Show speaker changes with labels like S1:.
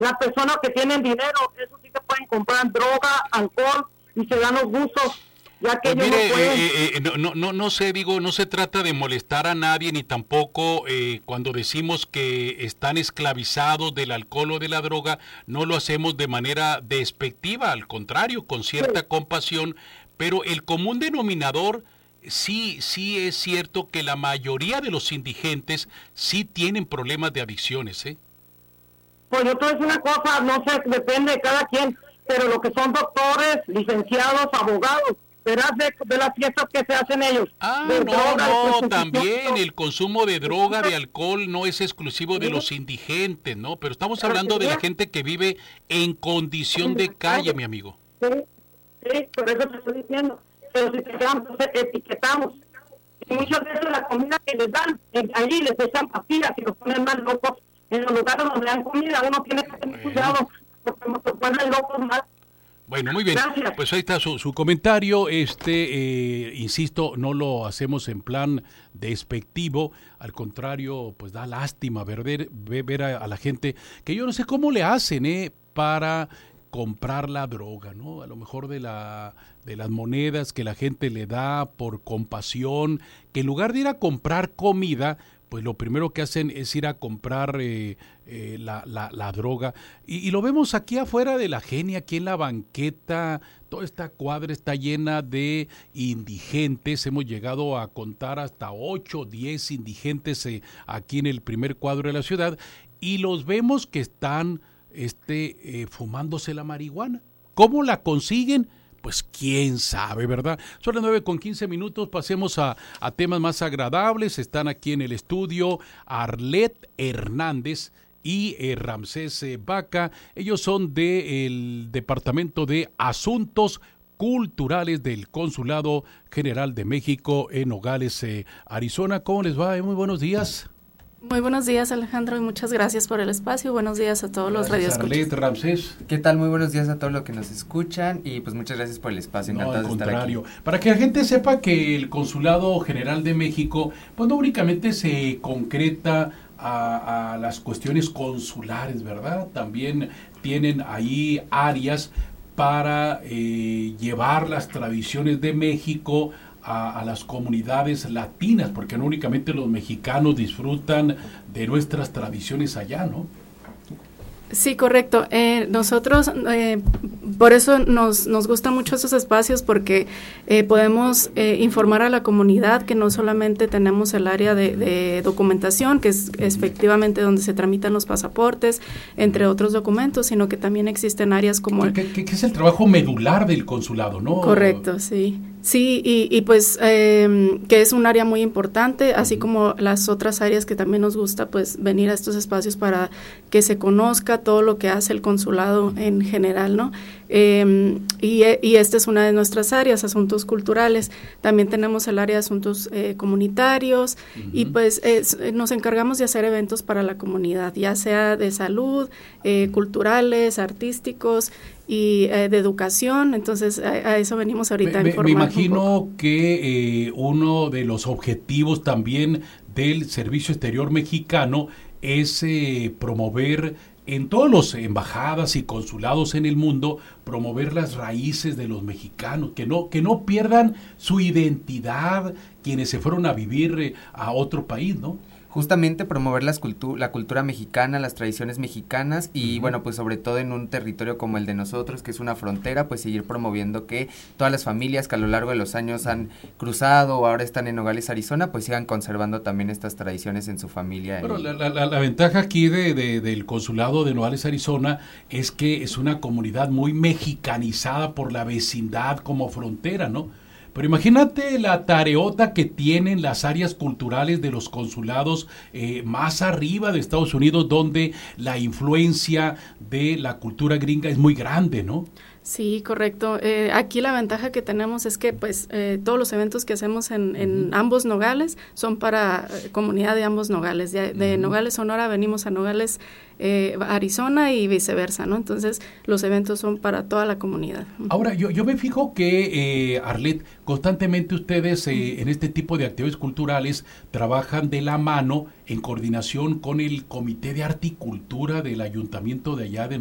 S1: Las personas que tienen dinero, eso sí que pueden comprar droga, alcohol y se dan los gustos, ya que
S2: Pues
S1: ellos
S2: mire,
S1: no pueden.
S2: no sé, digo, no se trata de molestar a nadie, ni tampoco cuando decimos que están esclavizados del alcohol o de la droga, no lo hacemos de manera despectiva, al contrario, con cierta
S1: Sí,
S2: compasión, pero el común denominador sí es cierto que la mayoría de los indigentes sí tienen problemas de adicciones, ¿eh?
S1: pues yo te voy a decir una cosa, no sé, depende de cada quien, pero lo que son doctores, licenciados, abogados, verás de las fiestas que se hacen ellos, de droga, de
S2: No,
S1: prostitución,
S2: también el consumo de droga, de
S1: entonces,
S2: alcohol no es exclusivo de
S1: sí,
S2: los indigentes, ¿no? Pero estamos
S1: para que
S2: hablando de la
S1: veas,
S2: gente que vive en condición
S1: en
S2: de
S1: la
S2: calle,
S1: calle,
S2: mi amigo.
S1: sí, sí, por eso te estoy diciendo, pero si te quedamos, etiquetamos, y muchas veces la comida que les dan, allí les echan pastillas y los ponen más locos, en los lugares donde dan comida, uno tiene que tener
S2: Bueno,
S1: cuidado, porque nos vuelven locos más.
S2: bueno, muy bien.
S1: Gracias.
S2: Pues ahí está su comentario. Insisto, no lo hacemos en plan despectivo. Al contrario, pues da lástima ver a la gente que yo no sé cómo le hacen, para comprar la droga, ¿no? A lo mejor de las monedas que la gente le da por compasión, que en lugar de ir a comprar comida, pues lo primero que hacen es ir a comprar la droga. Y lo vemos aquí afuera de la Genia, aquí en la banqueta. Toda esta cuadra está llena de indigentes. Hemos llegado a contar hasta 8 o 10 indigentes aquí en el primer cuadro de la ciudad. Y los vemos que están fumándose la marihuana. ¿Cómo la consiguen? Pues quién sabe, ¿verdad? Son las 9:15, pasemos a temas más agradables. Están aquí en el estudio Arlet Hernández y Ramsés Vaca. Ellos son del Departamento de Asuntos Culturales del Consulado General de México en Nogales, Arizona. ¿Cómo les va? Muy buenos días.
S3: Muy buenos días, Alejandro, y muchas gracias por el espacio. Buenos días a todos los radioescuchas.
S2: Arlet, Ramsés.
S4: ¿Qué tal? Muy buenos días a todos los que nos escuchan y pues muchas gracias por el espacio. Encantado de estar aquí.
S2: Para que la gente sepa que el Consulado General de México pues no únicamente se concreta a las cuestiones consulares, ¿verdad? También tienen ahí áreas para llevar las tradiciones de México a las comunidades latinas, porque no únicamente los mexicanos disfrutan de nuestras tradiciones allá, ¿no?
S3: Sí, correcto. Nosotros, por eso nos gustan mucho esos espacios, porque podemos informar a la comunidad que no solamente tenemos el área de documentación, que es efectivamente donde se tramitan los pasaportes, entre otros documentos, sino que también existen áreas como...
S2: ¿Qué es el trabajo medular del consulado, no?
S3: Correcto, sí. Sí, y pues que es un área muy importante, así como las otras áreas que también nos gusta pues venir a estos espacios para que se conozca todo lo que hace el consulado en general, ¿no? Y esta es una de nuestras áreas, asuntos culturales. También tenemos el área de asuntos comunitarios y pues nos encargamos de hacer eventos para la comunidad, ya sea de salud, culturales, artísticos y de educación. Entonces a eso venimos ahorita a informar.
S2: Me imagino que uno de los objetivos también del Servicio Exterior Mexicano es promover en todas las embajadas y consulados en el mundo, promover las raíces de los mexicanos, que no pierdan su identidad quienes se fueron a vivir a otro país, ¿no?
S4: Justamente promover la cultura mexicana, las tradiciones mexicanas y bueno, pues sobre todo en un territorio como el de nosotros, que es una frontera, pues seguir promoviendo que todas las familias que a lo largo de los años han cruzado o ahora están en Nogales, Arizona, pues sigan conservando también estas tradiciones en su familia.
S2: Bueno, la ventaja aquí del consulado de Nogales, Arizona, es que es una comunidad muy mexicanizada por la vecindad como frontera, ¿no? Pero imagínate la tareota que tienen las áreas culturales de los consulados más arriba de Estados Unidos, donde la influencia de la cultura gringa es muy grande, ¿no?
S3: Sí, correcto. Aquí la ventaja que tenemos es que pues todos los eventos que hacemos en ambos Nogales son para comunidad de ambos Nogales. De Nogales, Sonora, venimos a Nogales, Arizona y viceversa, ¿no? Entonces los eventos son para toda la comunidad.
S2: Ahora, yo me fijo que, Arlet, constantemente ustedes en este tipo de actividades culturales trabajan de la mano en coordinación con el Comité de Arte y Cultura del Ayuntamiento de allá de